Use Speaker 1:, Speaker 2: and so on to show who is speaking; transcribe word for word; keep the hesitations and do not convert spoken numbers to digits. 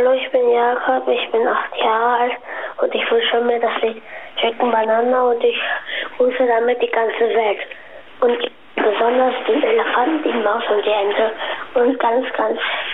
Speaker 1: Hallo, ich bin Jakob, ich bin acht Jahre alt und ich wünsche mir das Lied Chicken Banana und ich grüße damit die ganze Welt. Und besonders den Elefanten, die Maus und die Ente und ganz, ganz